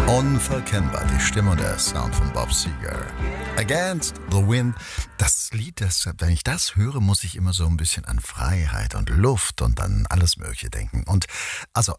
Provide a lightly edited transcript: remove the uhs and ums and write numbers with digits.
Unverkennbar die Stimme und der Sound von Bob Seger. Against the Wind. Das Lied, wenn ich das höre, muss ich immer so ein bisschen an Freiheit und Luft und an alles Mögliche denken. Und also